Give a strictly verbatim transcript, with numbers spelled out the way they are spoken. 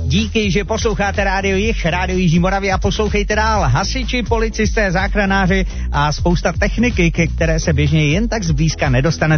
Díky, že posloucháte Rádio Jih, Rádio Jižní Moravy a poslouchejte dál. Hasiči, policisté, záchranáři a spousta techniky, ke které se běžně jen tak zblízka nedostanete.